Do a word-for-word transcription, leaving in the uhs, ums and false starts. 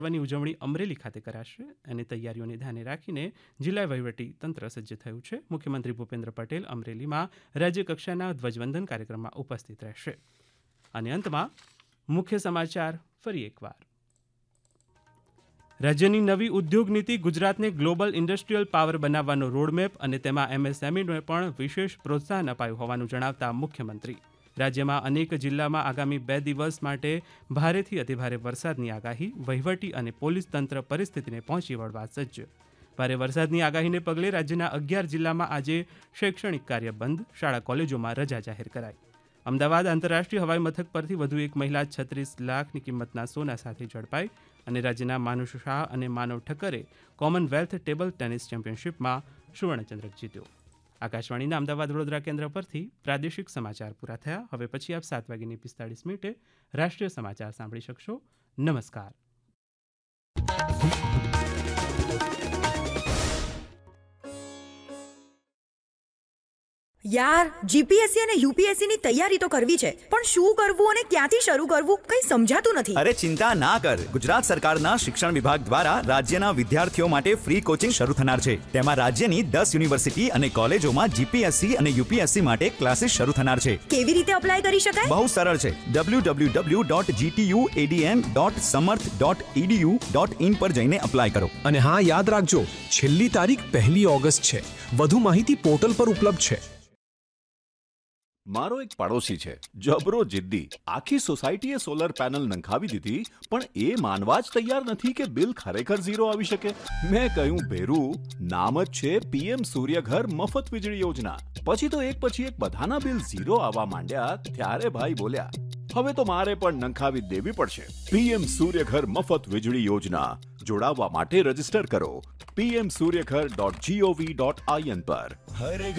ની ઉજવણી અમરેલી ખાતે કરાશે અને તૈયારીઓને ધ્યાને રાખીને જિલ્લા વહીવટી તંત્ર સજ્જ થયું છે. મુખ્યમંત્રી ભૂપેન્દ્ર પટેલ અમરેલીમાં રાજ્યકક્ષાના ધ્વજવંદન કાર્યક્રમમાં ઉપસ્થિત રહેશે. અને અંતમાં મુખ્ય સમાચાર ફરી એકવાર. રાજ્યની નવી ઉદ્યોગ નીતિ ગુજરાતને ગ્લોબલ ઇન્ડસ્ટ્રીયલ પાવર બનાવવાનો રોડમેપ અને તેમાં એમએસએમઈને પણ વિશેષ પ્રોત્સાહન અપાયું હોવાનું જણાવતા મુખ્યમંત્રી રાજ્યમાં અનેક જિલ્લામાં આગામી બે દિવસ માટે ભારેથી અતિભારે વરસાદની આગાહી. વહીવટી અને પોલીસ તંત્ર પરિસ્થિતિને પહોંચી વળવા સજ્જ. ભારે વરસાદની આગાહીને પગલે રાજ્યના અગિયાર જિલ્લામાં આજે શૈક્ષણિક કાર્ય બંધ. શાળા કોલેજોમાં રજા જાહેર કરાઈ. અમદાવાદ આંતરરાષ્ટ્રીય હવાઈ મથક પરથી વધુ એક મહિલા છત્રીસ લાખની કિંમતના સોના સાથે ઝડપાઈ. અને રાજ્યના માનુષ શાહ અને માનવ ઠક્કરે કોમનવેલ્થ ટેબલ ટેનિસ ચેમ્પિયનશિપમાં સુવર્ણચંદ્રક જીત્યો. આકાશવાણીના અમદાવાદ વડોદરા કેન્દ્ર પરથી પ્રાદેશિક સમાચાર પૂરા થયા. હવે પછી આપ સાત વાગ્યાની પિસ્તાળીસ મિનિટે રાષ્ટ્રીય સમાચાર સાંભળી શકશો. નમસ્કાર. યાર, જીપીએસસી અને યુપીએસસી ની તૈયારી તો કરવી છે, પણ શું કરવું અને ક્યાંથી શરૂ કરવું કંઈ સમજાતું નથી. અરે ચિંતા ના કર. ગુજરાત સરકારના શિક્ષણ વિભાગ દ્વારા રાજ્યના વિદ્યાર્થીઓ માટે ફ્રી કોચિંગ શરૂ થનાર છે. તેમાં રાજ્યની દસ યુનિવર્સિટી અને કોલેજોમાં જીપીએસસી અને યુપીએસસી માટે ક્લાસીસ શરૂ થનાર છે. કેવી રીતે અપ્લાય કરી શકાય? બહુ સરળ છે. W W W dot જીટીયુએડીએન dot સમર્થ ડોટ ઈડીયુ ડોટ ઇન પર જઈને અપ્લાય કરો. અને હા, યાદ રાખજો, છેલ્લી તારીખ પહેલી ઓગસ્ટ છે. વધુ માહિતી પોર્ટલ પર ઉપલબ્ધ છે. મારો એક પડોશી છે, જબરો જિદ્દી. આખી સોસાયટીએ સોલર પેનલ નંખાવી દીધી, પણ એ માનવા જ તૈયાર નથી કે બિલ ખરેખર ઝીરો આવી શકે. મેં કહ્યું, ભેરું, નામ જ છે પીએમ સૂર્યઘર મફત વીજળી યોજના. પછી તો એક પછી એક બધાના બિલ ઝીરો આવવા માંડ્યા. ત્યારે ભાઈ બોલ્યા, હવે તો મારે પણ નંખાવી દેવી પડશે. પીએમ સૂર્યઘર મફત વીજળી યોજના. જોડાવા માટે રજીસ્ટર કરો PM Suryaghar dot GOV dot IN પર.